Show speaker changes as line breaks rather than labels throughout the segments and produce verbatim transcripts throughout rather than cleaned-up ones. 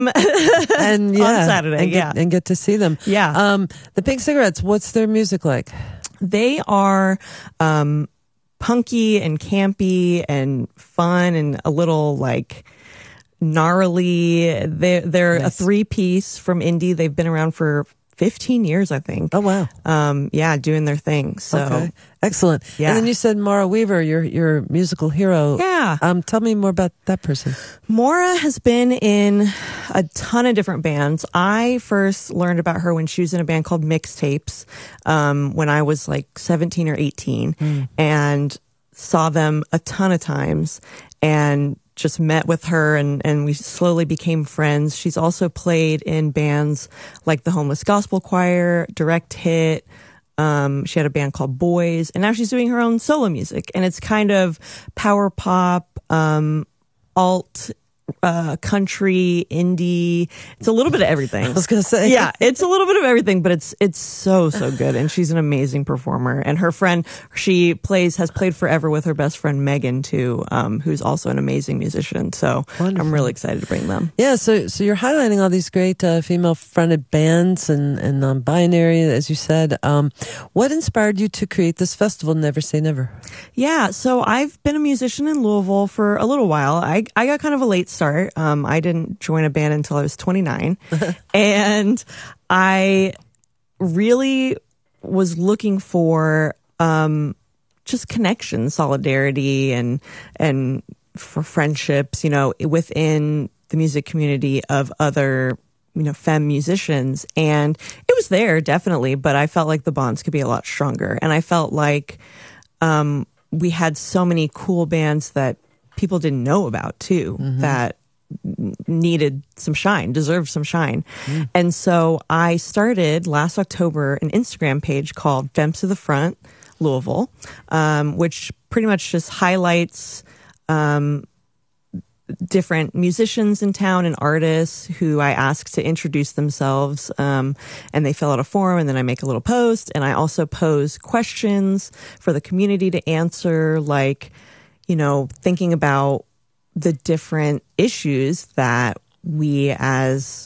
and yeah,
on Saturday,
and get,
yeah.
and get to see them.
Yeah.
Um, the Pink Cigarettes, what's their music like?
They are um, punky and campy and fun and a little like gnarly. They're, they're
Nice.
a three-piece from Indy. They've been around for fifteen years, I think.
Oh, wow.
Um, yeah, doing their thing. So,
okay. Excellent.
Yeah.
And then you said Mara Weaver, your your musical hero.
Yeah.
Um, tell me more about that person.
Maura has been in a ton of different bands. I first learned about her when she was in a band called Mixtapes, um, when I was like seventeen or eighteen, mm. and saw them a ton of times and just met with her, and, and we slowly became friends. She's also played in bands like the Homeless Gospel Choir, Direct Hit. Um, she had a band called Boys, and now she's doing her own solo music, and it's kind of power pop, um, alt, uh, country, indie. It's a little bit of everything.
I was going to say.
Yeah, it's a little bit of everything, but it's it's so, so good. And she's an amazing performer. And her friend, she plays, has played forever with her best friend Megan, too, um, who's also an amazing musician. So Wonderful. I'm really excited to bring them.
Yeah, so so you're highlighting all these great uh, female-fronted bands and, and non-binary, as you said. Um, what inspired you to create this festival, Never Say Never?
Yeah, so I've been a musician in Louisville for a little while. I, I got kind of a late start. Um, I didn't join a band until I was twenty-nine. And I really was looking for um, just connection, solidarity, and and for friendships, you know, within the music community of other, you know, femme musicians. And it was there, definitely, but I felt like the bonds could be a lot stronger. And I felt like um, we had so many cool bands that people didn't know about too, mm-hmm. that needed some shine, deserved some shine. Mm. And so I started last October an Instagram page called Femmes to the Front Louisville, um, which pretty much just highlights um, different musicians in town and artists who I ask to introduce themselves, um, and they fill out a form, and then I make a little post, and I also pose questions for the community to answer, like, you know, thinking about the different issues that we as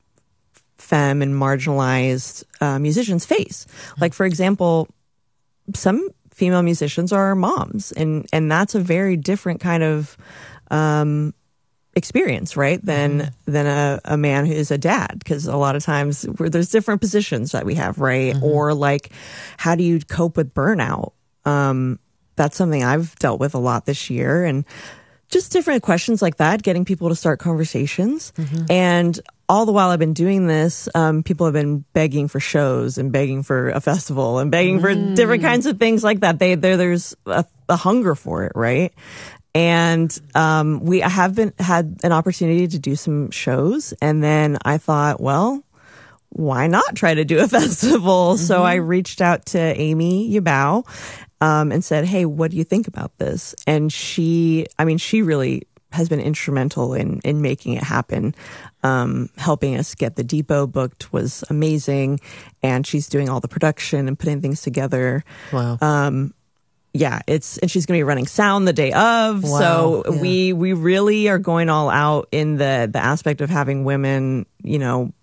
femme and marginalized uh, musicians face. Like, for example, some female musicians are moms, and, and that's a very different kind of um, experience, right, than mm-hmm. than a, a man who is a dad, because a lot of times we're, there's different positions that we have, right? Mm-hmm. Or like, how do you cope with burnout? Um, that's something I've dealt with a lot this year, and just different questions like that, getting people to start conversations. Mm-hmm. And all the while I've been doing this, um, people have been begging for shows and begging for a festival and begging mm. for different kinds of things like that. They, there, there's a, a hunger for it, right? And um, we I have been had an opportunity to do some shows, and then I thought, well, why not try to do a festival? Mm-hmm. So I reached out to Amy Yabao um, and said, hey, what do you think about this? And she, I mean, she really has been instrumental in in making it happen. Um, helping us get the depot booked was amazing, and she's doing all the production and putting things together.
Wow.
Um, yeah, it's and she's going to be running sound the day of.
Wow,
so
yeah.
we we really are going all out in the the aspect of having women, you know,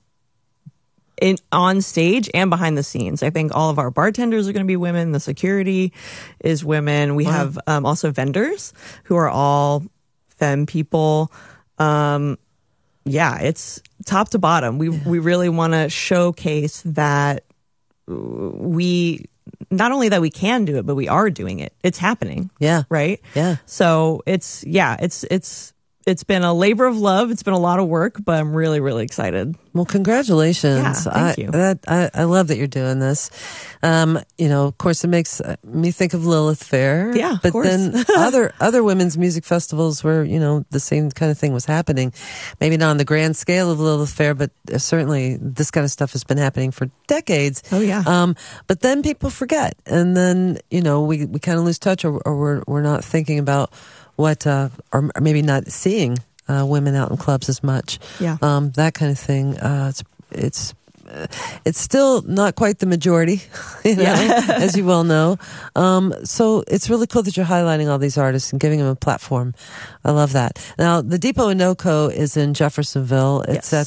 in on stage and behind the scenes. I think all of our bartenders are going to be women. The security is women. We wow. have um, also vendors who are all femme people. Um, yeah, it's top to bottom. We yeah. we really want to showcase that we. Not only that we can do it, but we are doing it. It's happening.
Yeah.
Right?
Yeah.
So it's, yeah, it's, it's, it's been a labor of love. It's been a lot of work, but I'm really, really excited.
Well, congratulations.
Yeah, thank
I,
you.
That, I, I love that you're doing this. Um, you know, of course, it makes me think of Lilith Fair.
Yeah, of
but
course.
then other other women's music festivals where, you know, the same kind of thing was happening. Maybe not on the grand scale of Lilith Fair, but certainly this kind of stuff has been happening for decades.
Oh, yeah.
Um, but then people forget. And then, you know, we, we kind of lose touch, or, or we're, we're not thinking about what, uh, or maybe not seeing uh, women out in clubs as much.
Yeah.
Um, that kind of thing. Uh, it's, it's it's still not quite the majority, you know,
Yeah.
as you well know. Um, so it's really cool that you're highlighting all these artists and giving them a platform. I love that. Now, the Depot and NoCo is in Jeffersonville. It's
Yes.
at